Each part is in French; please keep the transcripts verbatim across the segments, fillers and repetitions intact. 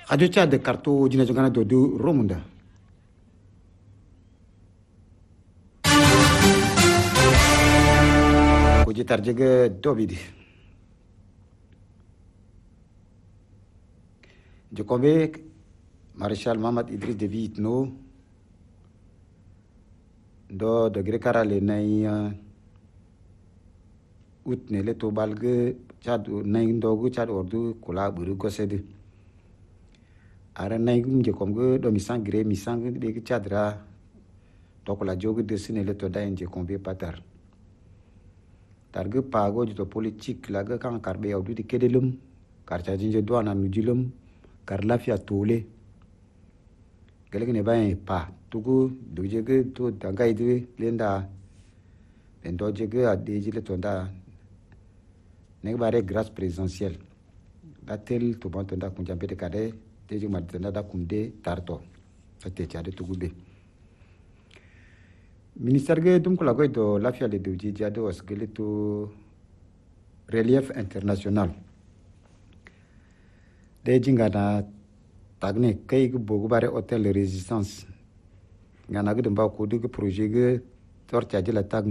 Radio Chad de Karto Jina Jongana Dodo Romunda. Koji tarjega Dobidi. Jokombe Maréchal Mamad Idriss Déby Itno do de Grekara le nay ut ne le to balge Chad nay ndogu Chad ordu kula buru gosede. Ara nay gum Jokombe do misang gre misang de Chadra to kula jogu de sine le to dain Jokombe patar. Targe pago jito politique laga kan karbe audu di kedelum karcha jinje do na nujilum kar lafia tole gelege ne baye pa tugu dujege to dangai de lenda bendo jege adeji le tonda ne bare grâce présidentielle datel to bon tonda kunja bete kade teji ma tonda da kunde tarto ate chade tugu be ministère ge dum kula goy do lafia le duji jado wasgele to relief international de jinga na tagne kay gu bogu bare hôtel résistance ngana gu dum ko du projet ge tortia de la tag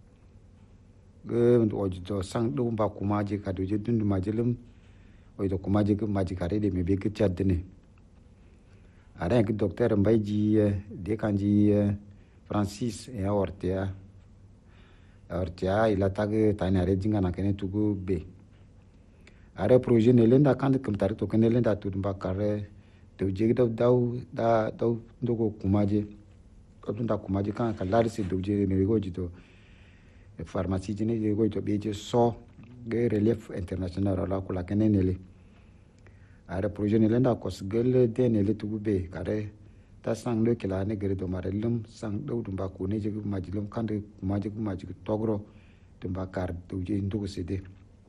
ge ojo sang du ba kuma je ka do je dundu majelum ojo kuma je gu maji kare de me be ke chadne ara ke docteur mbayji de kanji Francis et Ortea Ortea il a tag tanare jinga na kene tugu be are projet ne lenda kan kam tar to kene lenda tu ba kare to jegi daw daw da daw ndogo kumaje ko tunda kumaje kan ka lari se do je ne go jito pharmacie jene je go to beje so ge relief international la ko la kene ne le are projet ne lenda ko sgel de ne le tugu be kare ta sang le kila ne gere do marelum sang do dum ba ko ne je majilum kan de kumaje kumaje togro dum ba kar do je ndogo sede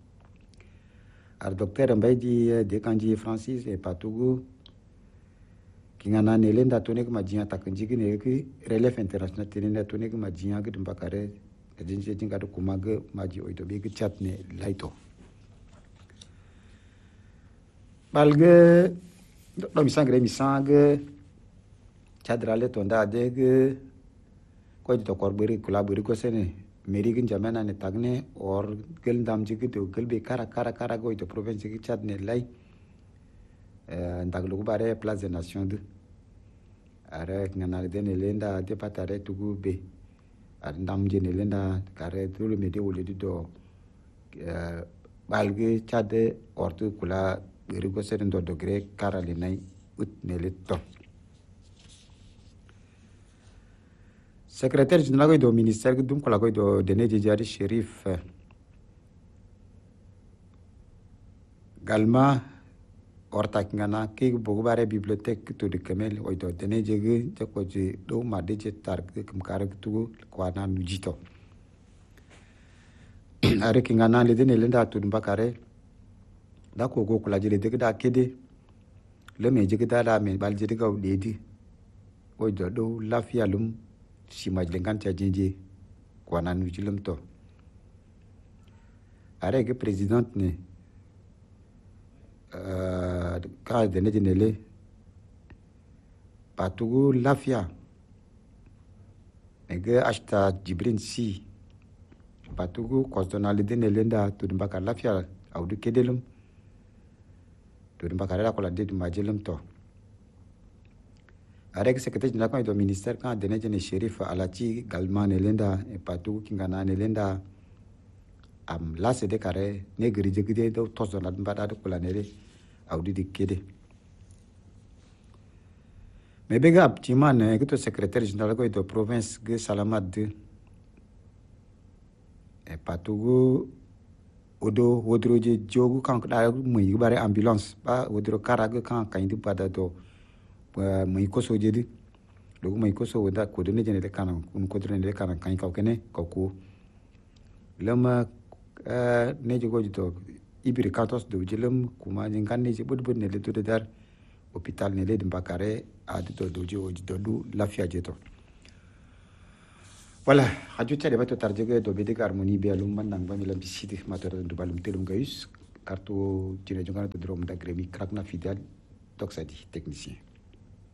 ar docteur Mbaidi de kanji Francis et Patougou qui ngana nelenda tonek majia takanji ne ki relief international tenenda tonek majia ke dumbakare jinje jinga do kumaga maji oito be ki chatne laito balge do misangre misang chadrale tonda de ko to korberi kulaberi ko sene meri kin jamana ne tagne or gel dam jigi to gel be kara kara kara go to province ki Chad ne lay euh ndaglu bare place des nations de are ngana de ne lenda de patare tugu be ar ndam je ne lenda kare to le mede wole do euh balge Chad or to kula beri go seren do degré kara le nay ut ne le to secrétaire général du ministère dum ko la koy do dene jari Chérif galma ortak ngana ke bogo bare bibliothèque to de Kemel o do dene jege te ko je do ma de je tar kum kar tu ko na nu jito are ki ngana le dene lenda to mbakare da ko go ko la jele de da kede le me jege da la me bal je de gaw dedi o do do lafia lum si majlengan cha jinje ko na nu jilum to are ke président ne euh ka de ne jinele Patougou lafia ege ashta Jibrin si Patougou kostonale de ne lenda to mbaka lafia au de kedelum to mbaka la ko la de majilum to avec secrétaire général du ministère quand donné jene Chérif Alati galman elenda et Patou kingana elenda am la c'est de carré negri jigide do tos la mbada de kula nere audi de kede mais bega aptiman que to secrétaire général de province de Salamat de et Patou odo wodroje jogu kan da muy bare ambulance ba wodro karaga kan kan di pada do mai koso jedi logo mai koso wada ko de ne jene de kana un ko de ne kana kan ka kene ko ko lama ne jogo jito ibiri katos do jelem kuma ngan ne je bod bod ne le to de dar hôpital ne le de Bakare a de do jo do du lafia jeto voilà haju tade bato tarjege do be de harmonie be alum man nang ba mi lambi sidi mator do balum telum gayus kartu jine jongana to drom da gremi krakna fidel Toxadi, technicien.